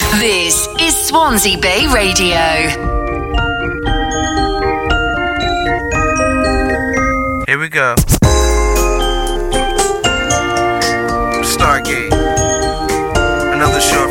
This is Swansea Bay Radio. Here we go. Stargate. Another short